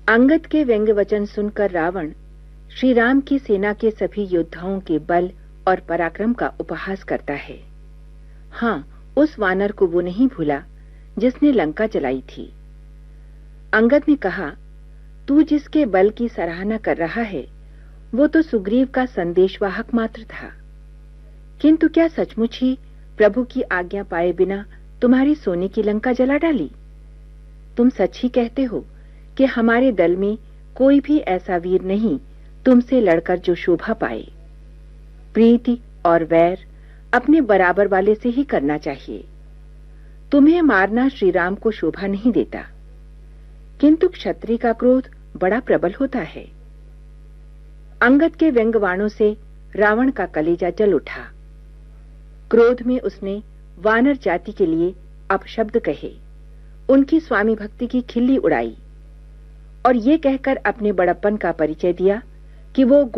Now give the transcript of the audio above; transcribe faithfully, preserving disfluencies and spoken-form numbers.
अंगद के व्यंग्य वचन सुनकर रावण श्री राम की सेना के सभी योद्धाओं के बल और पराक्रम का उपहास करता है। हाँ, उस वानर को वो नहीं भूला जिसने लंका जलाई थी। अंगद ने कहा, तू जिसके बल की सराहना कर रहा है वो तो सुग्रीव का संदेशवाहक मात्र था, किंतु क्या सचमुच ही प्रभु की आज्ञा पाए बिना तुम्हारी सोने की लंका जला डाली? तुम सच ही कहते हो कि हमारे दल में कोई भी ऐसा वीर नहीं तुमसे लड़कर जो शोभा पाए। प्रीति और वैर अपने बराबर वाले से ही करना चाहिए। तुम्हें मारना श्री राम को शोभा नहीं देता, किंतु क्षत्रिय का क्रोध बड़ा प्रबल होता है। अंगद के व्यंग्यवाणों से रावण का कलेजा जल उठा। क्रोध में उसने वानर जाति के लिए अपशब्द कहे, उनकी स्वामी भक्ति की खिल्ली उड़ाई और ये कहकर अपने बड़प्पन का परिचय दिया कि वो